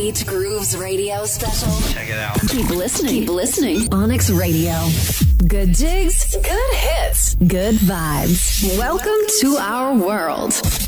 Beach Grooves Radio special. Check it out. Keep listening. Keep listening. Onyx Radio. Good jigs, good hits, good vibes. Welcome to our world.